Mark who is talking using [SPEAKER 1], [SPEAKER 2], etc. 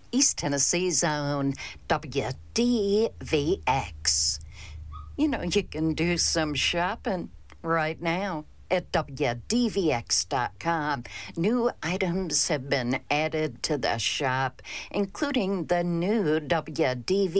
[SPEAKER 1] East Tennessee's own WDVX. You know, you can do some shopping right now at WDVX.com. New items have been added to the shop, including the new WDV